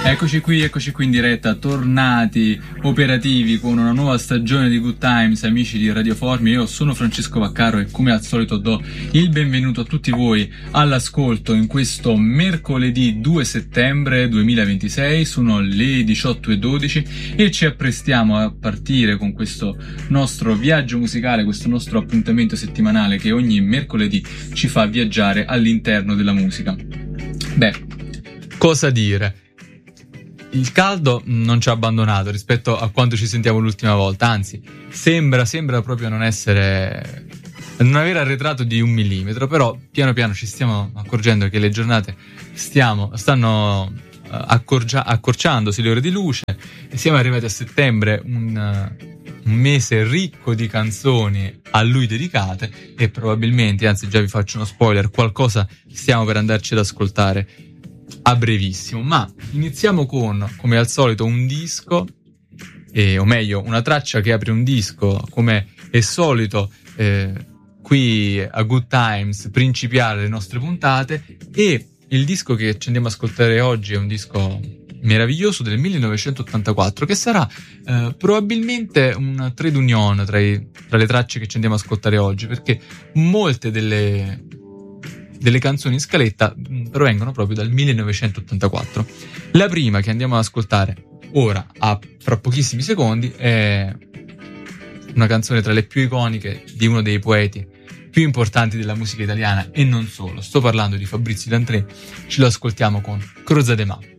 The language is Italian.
Eccoci qui in diretta, tornati operativi con una nuova stagione di Good Times, amici di Radio Formi. Io sono Francesco Vaccaro e come al solito do il benvenuto a tutti voi all'ascolto in questo mercoledì 2 settembre 2026, sono le 18:12 e ci apprestiamo a partire con questo nostro viaggio musicale, questo nostro appuntamento settimanale che ogni mercoledì ci fa viaggiare all'interno della musica. Beh, cosa dire? Il caldo non ci ha abbandonato rispetto a quando ci sentiamo l'ultima volta, anzi, sembra proprio non aver arretrato di 1 millimetro, però piano piano ci stiamo accorgendo che le giornate stanno accorciandosi le ore di luce e siamo arrivati a settembre, un mese ricco di canzoni a lui dedicate e probabilmente, anzi già vi faccio uno spoiler, qualcosa stiamo per andarci ad ascoltare a brevissimo. Ma iniziamo con, come al solito, un disco, o meglio una traccia che apre un disco, come è solito qui a Good Times principiare le nostre puntate, e il disco che ci andiamo a ascoltare oggi è un disco meraviglioso del 1984 che sarà probabilmente un trade union tra le tracce che ci andiamo a ascoltare oggi, perché molte delle canzoni in scaletta provengono proprio dal 1984. La prima che andiamo ad ascoltare ora, fra pochissimi secondi, è una canzone tra le più iconiche di uno dei poeti più importanti della musica italiana e non solo. Sto parlando di Fabrizio D'André. Ce lo ascoltiamo con Croza de Ma.